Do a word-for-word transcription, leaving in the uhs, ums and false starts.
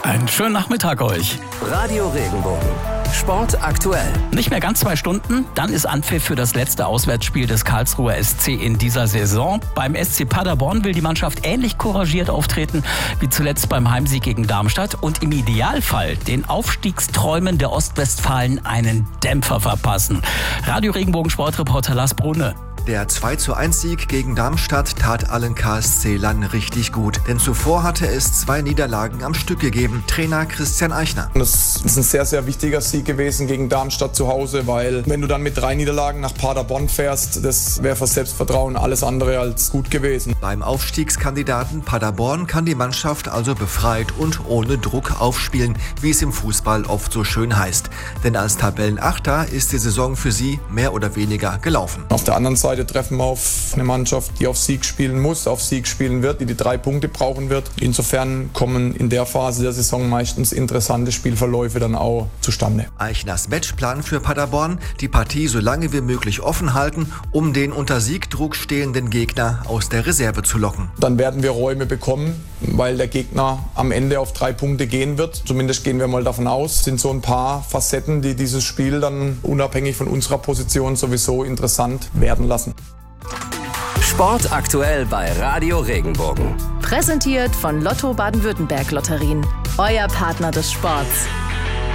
Einen schönen Nachmittag euch. Radio Regenbogen. Sport aktuell. Nicht mehr ganz zwei Stunden, dann ist Anpfiff für das letzte Auswärtsspiel des Karlsruher S C in dieser Saison. Beim S C Paderborn will die Mannschaft ähnlich couragiert auftreten wie zuletzt beim Heimsieg gegen Darmstadt und im Idealfall den Aufstiegsträumen der Ostwestfalen einen Dämpfer verpassen. Radio Regenbogen Sportreporter Lars Brunne. Der zwei zu eins Sieg gegen Darmstadt tat allen K S C-Lern richtig gut. Denn zuvor hatte es zwei Niederlagen am Stück gegeben. Trainer Christian Eichner. Das ist ein sehr, sehr wichtiger Sieg gewesen gegen Darmstadt zu Hause, weil wenn du dann mit drei Niederlagen nach Paderborn fährst, das wäre für Selbstvertrauen alles andere als gut gewesen. Beim Aufstiegskandidaten Paderborn kann die Mannschaft also befreit und ohne Druck aufspielen, wie es im Fußball oft so schön heißt. Denn als Tabellenachter ist die Saison für sie mehr oder weniger gelaufen. Auf der anderen Seite treffen wir auf eine Mannschaft, die auf Sieg spielen muss, auf Sieg spielen wird, die die drei Punkte brauchen wird. Insofern kommen in der Phase der Saison meistens interessante Spielverläufe dann auch zustande. Eichners Matchplan für Paderborn: die Partie so lange wie möglich offen halten, um den unter Siegdruck stehenden Gegner aus der Reserve zu locken. Dann werden wir Räume bekommen, weil der Gegner am Ende auf drei Punkte gehen wird. Zumindest gehen wir mal davon aus. Es sind so ein paar Facetten, die dieses Spiel dann unabhängig von unserer Position sowieso interessant werden lassen. Sport aktuell bei Radio Regenbogen. Präsentiert von Lotto Baden-Württemberg Lotterien. Euer Partner des Sports.